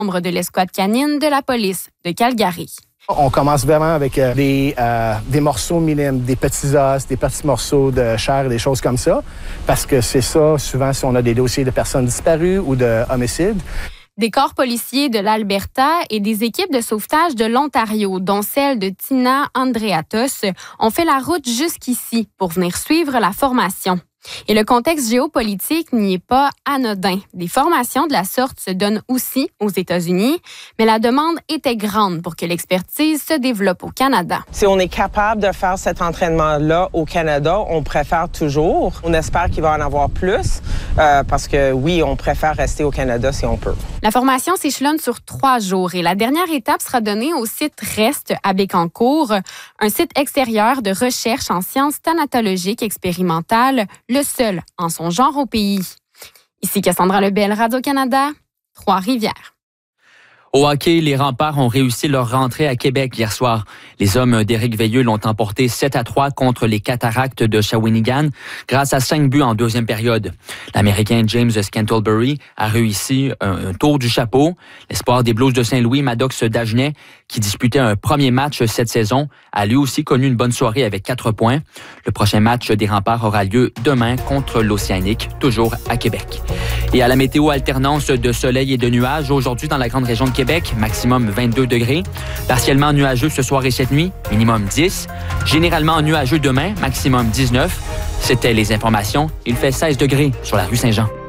membre de l'escouade canine de la police de Calgary. On commence vraiment avec des morceaux minimes, des petits os, des petits morceaux de chair, des choses comme ça, parce que c'est ça, souvent, si on a des dossiers de personnes disparues ou de homicides. Des corps policiers de l'Alberta et des équipes de sauvetage de l'Ontario, dont celle de Tina Andreatos, ont fait la route jusqu'ici pour venir suivre la formation. Et le contexte géopolitique n'y est pas anodin. Des formations de la sorte se donnent aussi aux États-Unis, mais la demande était grande pour que l'expertise se développe au Canada. Si on est capable de faire cet entraînement-là au Canada, on préfère toujours. On espère qu'il va en avoir plus, parce que oui, on préfère rester au Canada si on peut. La formation s'échelonne sur 3 jours et la dernière étape sera donnée au site REST à Bécancour, un site extérieur de recherche en sciences thanatologiques expérimentales, le seul en son genre au pays. Ici Cassandra Lebel, Radio-Canada, Trois-Rivières. Au hockey, les Remparts ont réussi leur rentrée à Québec hier soir. Les hommes d'Éric Veilleux l'ont emporté 7-3 contre les Cataractes de Shawinigan grâce à 5 buts en deuxième période. L'Américain James Scantlebury a réussi un tour du chapeau. L'espoir des Blues de Saint-Louis, Maddox Dagenet, qui disputait un premier match cette saison, a lui aussi connu une bonne soirée avec 4 points. Le prochain match des Remparts aura lieu demain contre l'Océanique, toujours à Québec. Et à la météo, alternance de soleil et de nuages. Aujourd'hui, dans la grande région de Québec, maximum 22 degrés. Partiellement nuageux ce soir et cette nuit, minimum 10. Généralement nuageux demain, maximum 19. C'était les informations. Il fait 16 degrés sur la rue Saint-Jean.